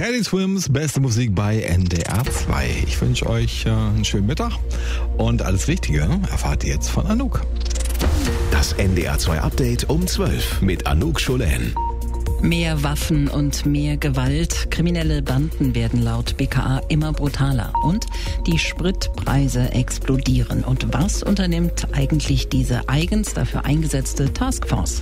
Teddy Swims, beste Musik bei NDR 2. Ich wünsche euch einen schönen Mittag und alles Wichtige erfahrt ihr jetzt von Anouk. Das NDR 2 Update um 12 mit Anouk Scholen. Mehr Waffen und mehr Gewalt. Kriminelle Banden werden laut BKA immer brutaler. Und die Spritpreise explodieren. Und was unternimmt eigentlich diese eigens dafür eingesetzte Taskforce?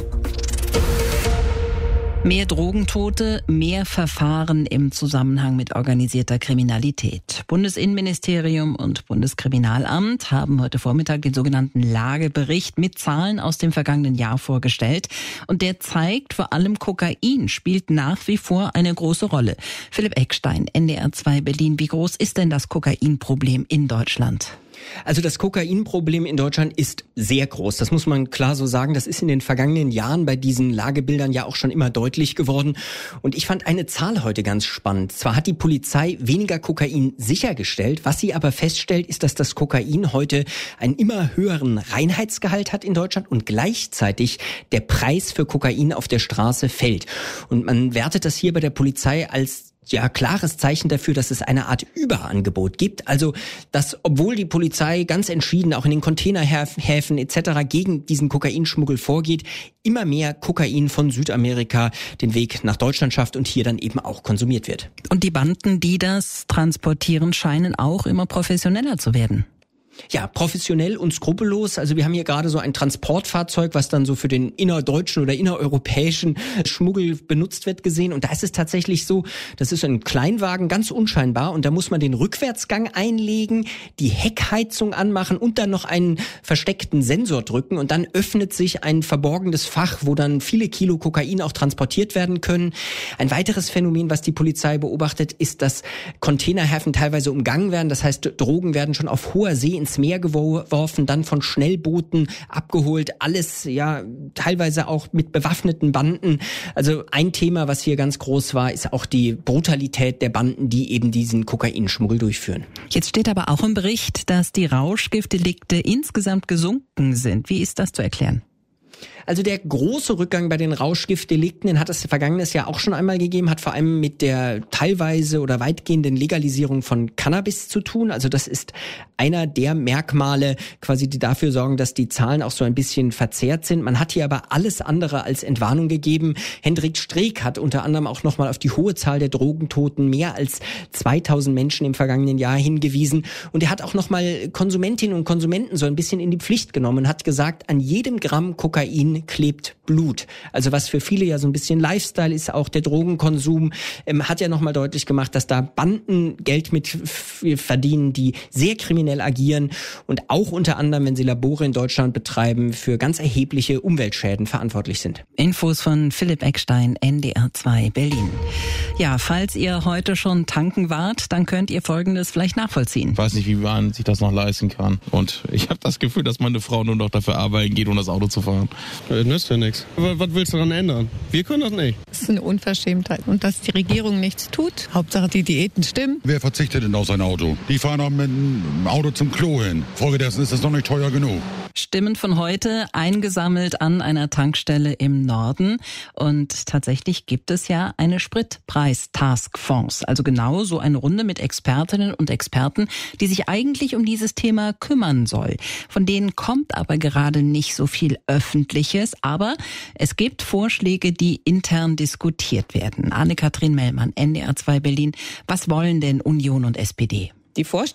Mehr Drogentote, mehr Verfahren im Zusammenhang mit organisierter Kriminalität. Bundesinnenministerium und Bundeskriminalamt haben heute Vormittag den sogenannten Lagebericht mit Zahlen aus dem vergangenen Jahr vorgestellt. Und der zeigt, vor allem Kokain spielt nach wie vor eine große Rolle. Philipp Eckstein, NDR 2 Berlin. Wie groß ist denn das Kokainproblem in Deutschland? Also das Kokainproblem in Deutschland ist sehr groß. Das muss man klar so sagen. Das ist in den vergangenen Jahren bei diesen Lagebildern ja auch schon immer deutlich geworden. Und ich fand eine Zahl heute ganz spannend. Zwar hat die Polizei weniger Kokain sichergestellt. Was sie aber feststellt, ist, dass das Kokain heute einen immer höheren Reinheitsgehalt hat in Deutschland und gleichzeitig der Preis für Kokain auf der Straße fällt. Und man wertet das hier bei der Polizei als klares Zeichen dafür, dass es eine Art Überangebot gibt. Also, dass obwohl die Polizei ganz entschieden auch in den Containerhäfen etc. gegen diesen Kokainschmuggel vorgeht, immer mehr Kokain von Südamerika den Weg nach Deutschland schafft und hier dann eben auch konsumiert wird. Und die Banden, die das transportieren, scheinen auch immer professioneller zu werden. Ja, professionell und skrupellos. Also wir haben hier gerade so ein Transportfahrzeug, was dann so für den innerdeutschen oder innereuropäischen Schmuggel benutzt wird, gesehen. Und da ist es tatsächlich so, das ist ein Kleinwagen, ganz unscheinbar. Und da muss man den Rückwärtsgang einlegen, die Heckheizung anmachen und dann noch einen versteckten Sensor drücken. Und dann öffnet sich ein verborgenes Fach, wo dann viele Kilo Kokain auch transportiert werden können. Ein weiteres Phänomen, was die Polizei beobachtet, ist, dass Containerhäfen teilweise umgangen werden. Das heißt, Drogen werden schon auf hoher See ins Meer geworfen, dann von Schnellbooten abgeholt, alles teilweise auch mit bewaffneten Banden. Also ein Thema, was hier ganz groß war, ist auch die Brutalität der Banden, die eben diesen Kokainschmuggel durchführen. Jetzt steht aber auch im Bericht, dass die Rauschgiftdelikte insgesamt gesunken sind. Wie ist das zu erklären? Also der große Rückgang bei den Rauschgiftdelikten, den hat es vergangenes Jahr auch schon einmal gegeben, hat vor allem mit der teilweise oder weitgehenden Legalisierung von Cannabis zu tun. Also das ist einer der Merkmale, quasi, die dafür sorgen, dass die Zahlen auch so ein bisschen verzerrt sind. Man hat hier aber alles andere als Entwarnung gegeben. Hendrik Streeck hat unter anderem auch nochmal auf die hohe Zahl der Drogentoten, mehr als 2000 Menschen im vergangenen Jahr, hingewiesen. Und er hat auch nochmal Konsumentinnen und Konsumenten so ein bisschen in die Pflicht genommen und hat gesagt, an jedem Gramm Kokain klebt Blut. Also was für viele ja so ein bisschen Lifestyle ist, auch der Drogenkonsum, hat ja nochmal deutlich gemacht, dass da Banden Geld mit verdienen, die sehr kriminell agieren und auch unter anderem, wenn sie Labore in Deutschland betreiben, für ganz erhebliche Umweltschäden verantwortlich sind. Infos von Philipp Eckstein, NDR 2 Berlin. Ja, falls ihr heute schon tanken wart, dann könnt ihr Folgendes vielleicht nachvollziehen. Ich weiß nicht, wie man sich das noch leisten kann. Und ich habe das Gefühl, dass meine Frau nur noch dafür arbeiten geht, um das Auto zu fahren. Das nützt ja nichts. Was willst du daran ändern? Wir können das nicht. Das ist eine Unverschämtheit. Und dass die Regierung nichts tut. Hauptsache die Diäten stimmen. Wer verzichtet denn auf sein Auto? Die fahren auch mit dem Auto zum Klo hin. Folgedessen ist es noch nicht teuer genug. Stimmen von heute eingesammelt an einer Tankstelle im Norden. Und tatsächlich gibt es ja eine Spritpreis-Taskforce. Also genau so eine Runde mit Expertinnen und Experten, die sich eigentlich um dieses Thema kümmern soll. Von denen kommt aber gerade nicht so viel Öffentliches. Aber es gibt Vorschläge, die intern diskutiert werden. Anne-Kathrin Mellmann, NDR 2 Berlin. Was wollen denn Union und SPD? Die